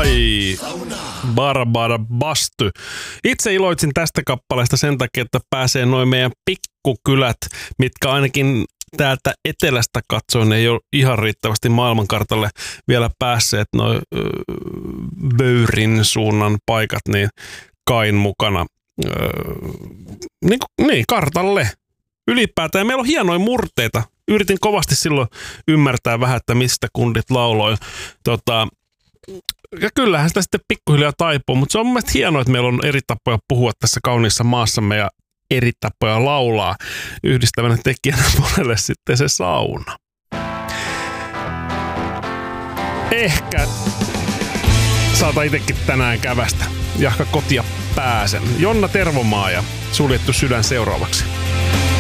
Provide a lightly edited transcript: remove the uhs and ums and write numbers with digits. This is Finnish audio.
Ai, Barbara Basty. Itse iloitsin tästä kappaleesta sen takia, että pääsee noin meidän pikkukylät, mitkä ainakin täältä etelästä katsoen ei ole ihan riittävästi maailmankartalle vielä päässeet noin Böyrin suunnan paikat, niin Kain mukana niin kartalle ylipäätään. Ja meillä on hienoja murteita. Yritin kovasti silloin ymmärtää vähän, että mistä kundit lauloi. Ja kyllähän sitä sitten pikkuhiljaa taipuu, mutta se on mun mielestä hienoa, että meillä on eri tapoja puhua tässä kauniissa maassamme ja eri tapoja laulaa. Yhdistävänä tekijänä monelle sitten se sauna. Ehkä saata itsekin tänään kävästä. Jahka kotia pääsen. Jonna Tervomaa ja Suljettu sydän seuraavaksi.